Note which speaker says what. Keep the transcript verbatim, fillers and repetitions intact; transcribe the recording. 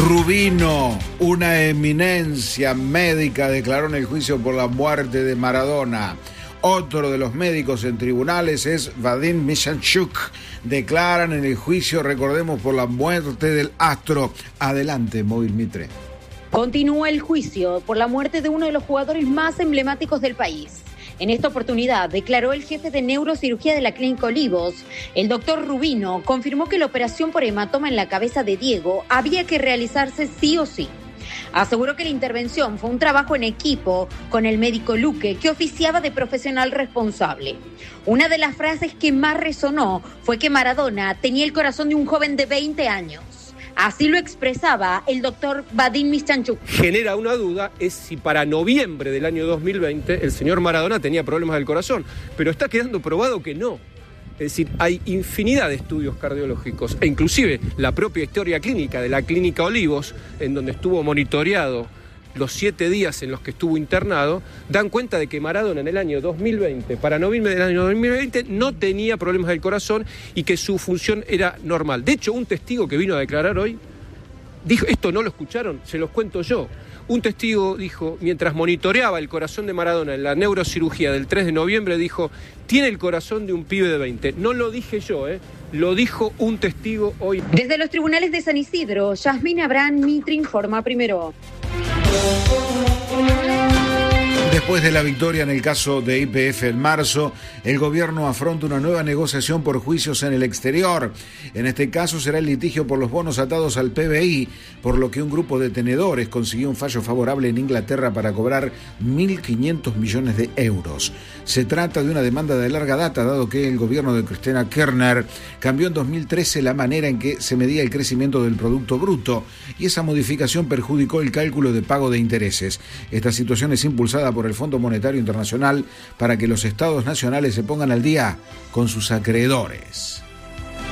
Speaker 1: Rubino, una eminencia médica, declaró en el juicio por la muerte de Maradona. Otro de los médicos en tribunales es Vadim Michalchuk. Declaran en el juicio, recordemos, por la muerte del astro. Adelante, Móvil Mitre.
Speaker 2: Continúa el juicio por la muerte de uno de los jugadores más emblemáticos del país. En esta oportunidad, declaró el jefe de neurocirugía de la Clínica Olivos. El doctor Rubino confirmó que la operación por hematoma en la cabeza de Diego había que realizarse sí o sí. Aseguró que la intervención fue un trabajo en equipo con el médico Luque, que oficiaba de profesional responsable. Una de las frases que más resonó fue que Maradona tenía el corazón de un joven de veinte años. Así lo expresaba el doctor Vadim Michalchuk.
Speaker 3: Genera una duda, es si para noviembre del año dos mil veinte el señor Maradona tenía problemas del corazón, pero está quedando probado que no. Es decir, hay infinidad de estudios cardiológicos e inclusive la propia historia clínica de la Clínica Olivos, en donde estuvo monitoreado los siete días en los que estuvo internado, dan cuenta de que Maradona en el año dos mil veinte, para noviembre del año dos mil veinte, no tenía problemas del corazón y que su función era normal. De hecho, un testigo que vino a declarar hoy dijo, esto no lo escucharon, se los cuento yo. Un testigo dijo, mientras monitoreaba el corazón de Maradona en la neurocirugía del tres de noviembre, dijo, tiene el corazón de un pibe de veinte. No lo dije yo, ¿eh? Lo dijo un testigo hoy.
Speaker 2: Desde los tribunales de San Isidro, Yasmín Abraham Mitre informa primero.
Speaker 1: Después de la victoria en el caso de Y P F en marzo, el gobierno afronta una nueva negociación por juicios en el exterior. En este caso será el litigio por los bonos atados al P B I, por lo que un grupo de tenedores consiguió un fallo favorable en Inglaterra para cobrar mil quinientos millones de euros. Se trata de una demanda de larga data, dado que el gobierno de Cristina Kirchner cambió en dos mil trece la manera en que se medía el crecimiento del Producto Bruto, y esa modificación perjudicó el cálculo de pago de intereses. Esta situación es impulsada por el Fondo Monetario Internacional para que los estados nacionales se pongan al día con sus acreedores.